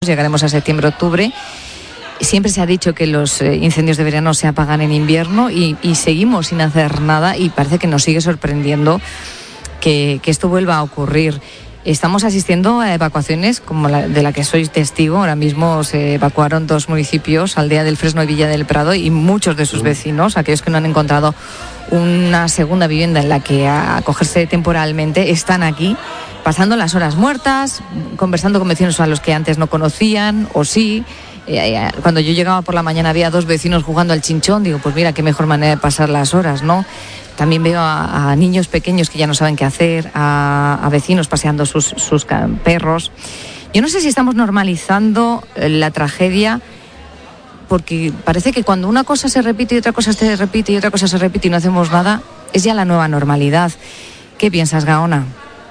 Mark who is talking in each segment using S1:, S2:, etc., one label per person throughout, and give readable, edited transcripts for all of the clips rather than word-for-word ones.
S1: Llegaremos a septiembre-octubre. Siempre se ha dicho que los incendios de verano se apagan en invierno y seguimos sin hacer nada, y parece que nos sigue sorprendiendo que esto vuelva a ocurrir. Estamos asistiendo a evacuaciones como de la que soy testigo. Ahora mismo se evacuaron 2 municipios, Aldea del Fresno y Villa del Prado, y muchos de sus vecinos, aquellos que no han encontrado una segunda vivienda en la que acogerse temporalmente, están aquí pasando las horas muertas, conversando con vecinos a los que antes no conocían, o sí. Cuando yo llegaba por la mañana había 2 vecinos jugando al chinchón. Digo, pues mira, qué mejor manera de pasar las horas, ¿no? También veo a niños pequeños que ya no saben qué hacer, a vecinos paseando sus perros. Yo no sé si estamos normalizando la tragedia, porque parece que cuando una cosa se repite y otra cosa se repite y otra cosa se repite y no hacemos nada, es ya la nueva normalidad. ¿Qué piensas, Gaona?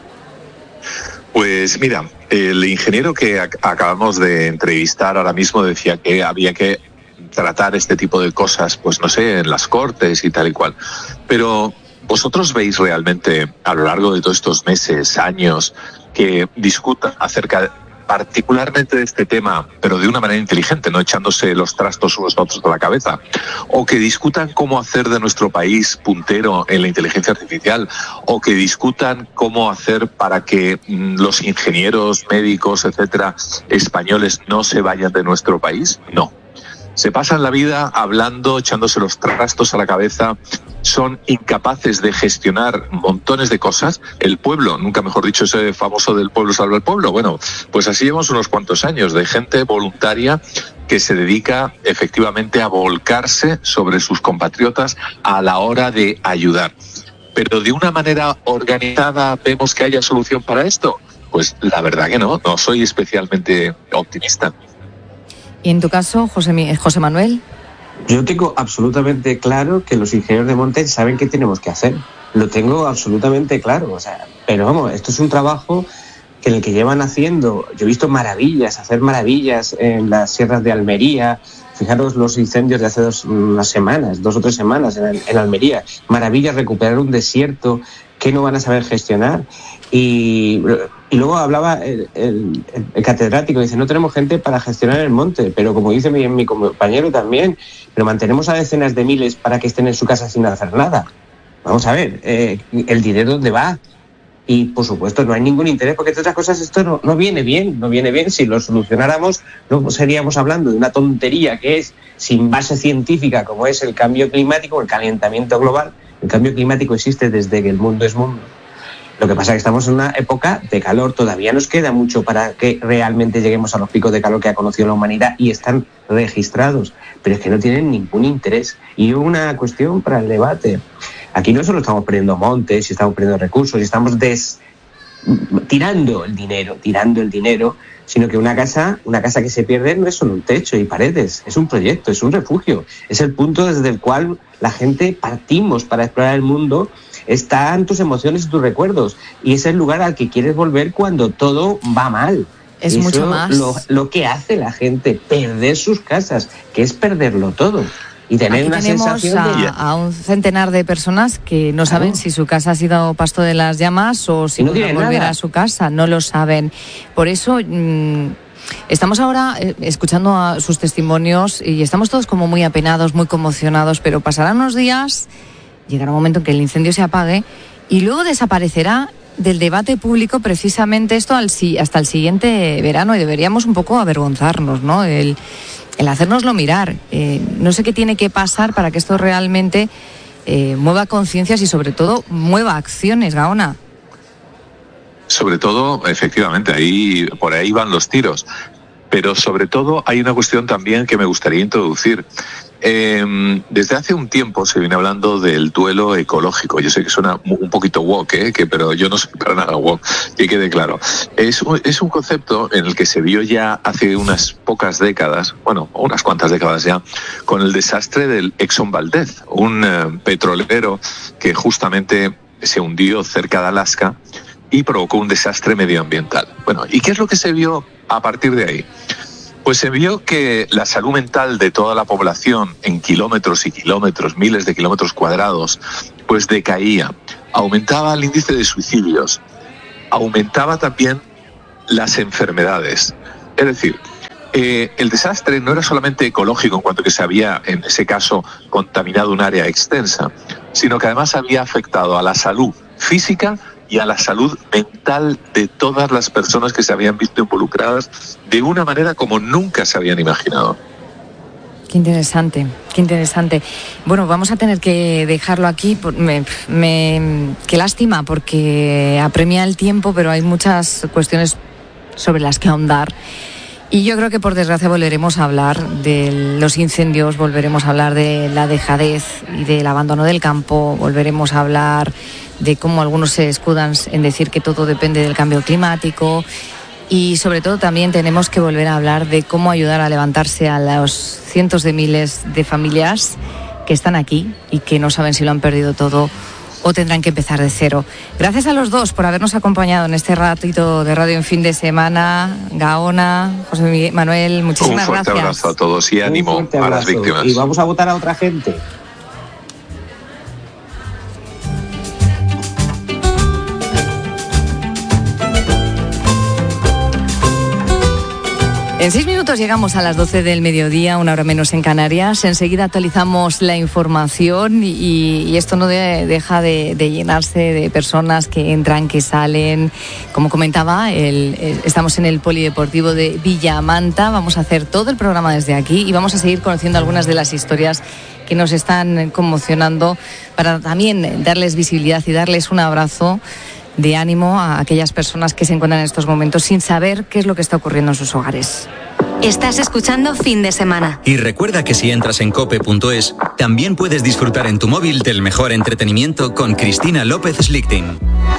S2: Pues mira, el ingeniero que acabamos de entrevistar ahora mismo decía que había que tratar este tipo de cosas, pues no sé, en las cortes y tal y cual. Pero ¿vosotros veis realmente a lo largo de todos estos meses, años, que discutan acerca particularmente de este tema, pero de una manera inteligente, no echándose los trastos unos a otros de la cabeza, o que discutan cómo hacer de nuestro país puntero en la inteligencia artificial, o que discutan cómo hacer para que los ingenieros, médicos, etcétera, españoles no se vayan de nuestro país? No. Se pasan la vida hablando, echándose los trastos a la cabeza, son incapaces de gestionar montones de cosas. El pueblo, nunca mejor dicho, ese famoso del pueblo salva el pueblo. Bueno, pues así llevamos unos cuantos años de gente voluntaria que se dedica efectivamente a volcarse sobre sus compatriotas a la hora de ayudar. Pero de una manera organizada, ¿vemos que haya solución para esto? Pues la verdad que no soy especialmente optimista.
S1: ¿Y en tu caso, José Manuel?
S3: Yo tengo absolutamente claro que los ingenieros de monte saben qué tenemos que hacer. Lo tengo absolutamente claro. Pero vamos, esto es un trabajo en el que llevan haciendo. Yo he visto hacer maravillas en las sierras de Almería. Fijaros los incendios de hace 2 o 3 semanas en Almería. Maravillas, recuperar un desierto que no van a saber gestionar. Y luego hablaba el catedrático, dice, no tenemos gente para gestionar el monte, pero como dice mi compañero también, pero mantenemos a decenas de miles para que estén en su casa sin hacer nada. Vamos a ver, el dinero dónde va. Y por supuesto no hay ningún interés, porque entre otras cosas esto no viene bien. Si lo solucionáramos no seríamos hablando de una tontería que es sin base científica, como es el cambio climático, el calentamiento global. El cambio climático existe desde que el mundo es mundo. Lo que pasa es que estamos en una época de calor. Todavía nos queda mucho para que realmente lleguemos a los picos de calor que ha conocido la humanidad y están registrados, pero es que no tienen ningún interés. Y una cuestión para el debate. Aquí no solo estamos perdiendo montes, y estamos perdiendo recursos, y estamos tirando el dinero, sino que una casa que se pierde no es solo un techo y paredes, es un proyecto, es un refugio, es el punto desde el cual la gente partimos para explorar el mundo. Están tus emociones y tus recuerdos, y es el lugar al que quieres volver cuando todo va mal.
S1: Es
S3: eso
S1: mucho más
S3: lo que hace la gente, perder sus casas, que es perderlo todo. Y tener
S1: Aquí
S3: una sensación
S1: a un centenar de personas que no saben si su casa ha sido pasto de las llamas o si no podrán volver a su casa, no lo saben. Por eso estamos ahora escuchando a sus testimonios y estamos todos como muy apenados, muy conmocionados, pero pasarán unos días, llegará un momento en que el incendio se apague y luego desaparecerá del debate público precisamente esto hasta el siguiente verano, y deberíamos un poco avergonzarnos, ¿no? El hacérnoslo mirar. No sé qué tiene que pasar para que esto realmente mueva conciencias y sobre todo mueva acciones, Gaona.
S2: Sobre todo, efectivamente, por ahí van los tiros. Pero sobre todo hay una cuestión también que me gustaría introducir. Desde hace un tiempo se viene hablando del duelo ecológico. Yo sé que suena un poquito woke, pero yo no soy para nada woke, que quede claro. Es un concepto en el que se vio ya hace unas pocas décadas, unas cuantas décadas ya, con el desastre del Exxon Valdez, un petrolero que justamente se hundió cerca de Alaska y provocó un desastre medioambiental. Bueno, ¿y qué es lo que se vio a partir de ahí? Pues se vio que la salud mental de toda la población en kilómetros y kilómetros, miles de kilómetros cuadrados, pues decaía. Aumentaba el índice de suicidios, aumentaba también las enfermedades. Es decir, el desastre no era solamente ecológico en cuanto que se había, en ese caso, contaminado un área extensa, sino que además había afectado a la salud física y a la salud mental de todas las personas que se habían visto involucradas de una manera como nunca se habían imaginado.
S1: Qué interesante, qué interesante. Bueno, vamos a tener que dejarlo aquí. Qué lástima, porque apremia el tiempo, pero hay muchas cuestiones sobre las que ahondar. Y yo creo que por desgracia volveremos a hablar de los incendios, volveremos a hablar de la dejadez y del abandono del campo, volveremos a hablar de cómo algunos se escudan en decir que todo depende del cambio climático, y sobre todo también tenemos que volver a hablar de cómo ayudar a levantarse a los cientos de miles de familias que están aquí y que no saben si lo han perdido todo o tendrán que empezar de cero. Gracias a los dos por habernos acompañado en este ratito de radio en fin de semana. Gaona, José Manuel, muchísimas gracias.
S2: Un fuerte abrazo a todos y ánimo a las víctimas.
S3: Y vamos a votar a otra gente.
S1: En 6 minutos llegamos a las 12 del mediodía, 1 hora menos en Canarias. Enseguida actualizamos la información y esto no deja de llenarse de personas que entran, que salen. Como comentaba, estamos en el Polideportivo de Villamanta. Vamos a hacer todo el programa desde aquí y vamos a seguir conociendo algunas de las historias que nos están conmocionando para también darles visibilidad y darles un abrazo de ánimo a aquellas personas que se encuentran en estos momentos sin saber qué es lo que está ocurriendo en sus hogares.
S4: Estás escuchando Fin de Semana.
S5: Y recuerda que si entras en cope.es, también puedes disfrutar en tu móvil del mejor entretenimiento con Cristina López Slichting.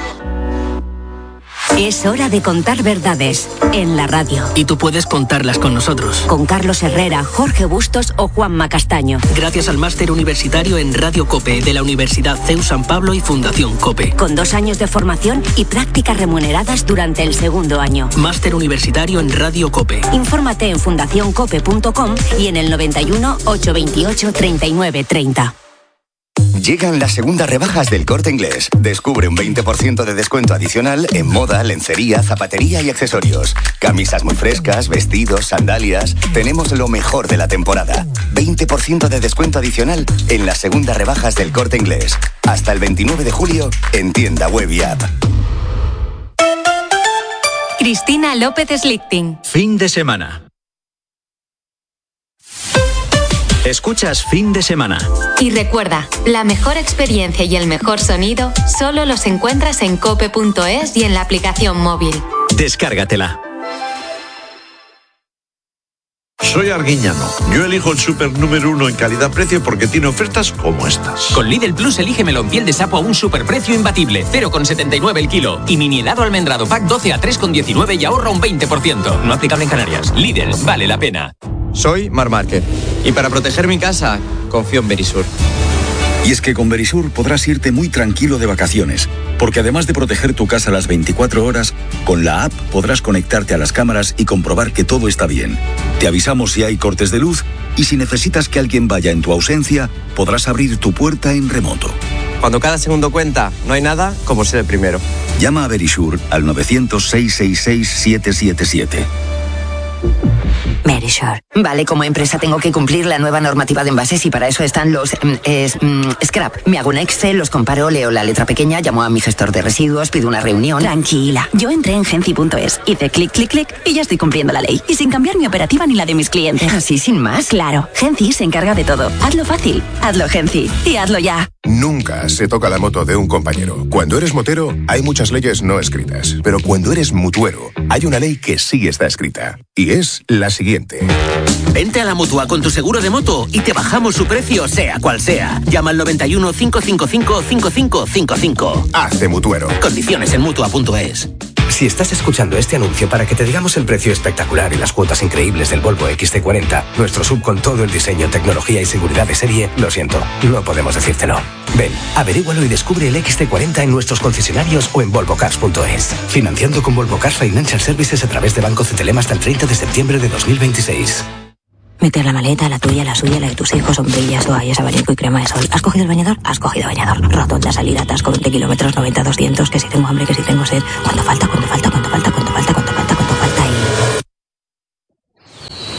S4: Es hora de contar verdades en la radio.
S6: Y tú puedes contarlas con nosotros.
S4: Con Carlos Herrera, Jorge Bustos o Juanma Castaño.
S6: Gracias al máster universitario en Radio COPE de la Universidad CEU San Pablo y Fundación COPE.
S4: Con 2 años de formación y prácticas remuneradas durante el segundo año.
S6: Máster universitario en Radio COPE.
S4: Infórmate en fundacioncope.com y en el 91 828 39 30.
S7: Llegan las segundas rebajas del Corte Inglés. Descubre un 20% de descuento adicional en moda, lencería, zapatería y accesorios. Camisas muy frescas, vestidos, sandalias. Tenemos lo mejor de la temporada. 20% de descuento adicional en las segundas rebajas del Corte Inglés. Hasta el 29 de julio en tienda web y app.
S4: Cristina López Slichting.
S5: Fin de semana. Escuchas Fin de Semana.
S4: Y recuerda, la mejor experiencia y el mejor sonido solo los encuentras en cope.es y en la aplicación móvil.
S5: Descárgatela.
S8: Soy Arguiñano. Yo elijo el súper número 1 en calidad-precio porque tiene ofertas como estas.
S9: Con Lidl Plus elige melón piel de sapo a un superprecio imbatible, 0,79 el kilo. Y mini helado almendrado pack 12 a 3,19 y ahorra un 20%. No aplicable en Canarias. Lidl, vale la pena.
S10: Soy Mar Márquez y para proteger mi casa confío en Verisur.
S11: Y es que con Verisur podrás irte muy tranquilo de vacaciones, porque además de proteger tu casa las 24 horas, con la app podrás conectarte a las cámaras y comprobar que todo está bien. Te avisamos si hay cortes de luz y si necesitas que alguien vaya en tu ausencia, podrás abrir tu puerta en remoto.
S10: Cuando cada segundo cuenta, no hay nada como ser el primero.
S11: Llama a Verisur al 900-666-777.
S12: Verisur. Vale, como empresa tengo que cumplir la nueva normativa de envases y para eso están los scrap. Me hago un Excel, los comparo, leo la letra pequeña, llamo a mi gestor de residuos, pido una reunión.
S13: Tranquila, yo entré en Genci.es, hice clic, clic, clic y ya estoy cumpliendo la ley. Y sin cambiar mi operativa ni la de mis clientes.
S12: ¿Así sin más?
S13: Claro, Genci se encarga de todo. Hazlo fácil, hazlo Genci y hazlo ya.
S14: Nunca se toca la moto de un compañero. Cuando eres motero, hay muchas leyes no escritas. Pero cuando eres mutuero, hay una ley que sí está escrita. Y es la siguiente.
S15: Vente a la Mutua con tu seguro de moto y te bajamos su precio, sea cual sea. Llama al 91 555 5555.
S14: Hazte mutuero.
S15: Condiciones en Mutua.es.
S16: Si estás escuchando este anuncio para que te digamos el precio espectacular y las cuotas increíbles del Volvo XC40, nuestro sub con todo el diseño, tecnología y seguridad de serie, lo siento, no podemos decírtelo. Ven, averígualo y descubre el XC40 en nuestros concesionarios o en volvocars.es. Financiando con Volvo Cars Financial Services a través de Banco CTLM hasta el 30 de septiembre de 2026.
S13: Meter la maleta, la tuya, la suya, la de tus hijos, sombrillas, toallas, abanico y crema de sol. ¿Has cogido el bañador? Has cogido bañador. Rotonda, salida, atasco, 20 kilómetros, 90, 200, que si tengo hambre, que si tengo sed. ¿Cuánto falta? ¿Cuánto falta? ¿Cuánto falta? ¿Cuánto falta? ¿Cuánto falta? ¿Cuánto falta?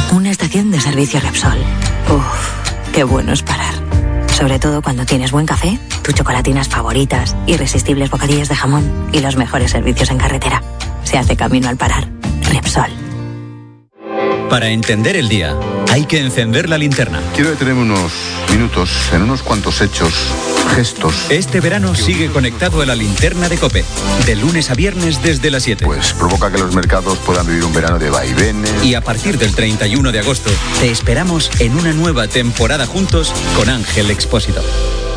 S13: Una estación de servicio Repsol. Uf, qué bueno es parar. Sobre todo cuando tienes buen café, tus chocolatinas favoritas, irresistibles bocadillos de jamón y los mejores servicios en carretera. Se hace camino al parar. Repsol.
S5: Para entender el día, hay que encender la linterna.
S17: Quiero detenerme unos minutos en unos cuantos hechos, gestos.
S5: Este verano sigue conectado a la linterna de COPE, de lunes a viernes desde las 7.
S17: Pues provoca que los mercados puedan vivir un verano de vaivenes.
S5: Y a partir del 31 de agosto, te esperamos en una nueva temporada juntos con Ángel Expósito.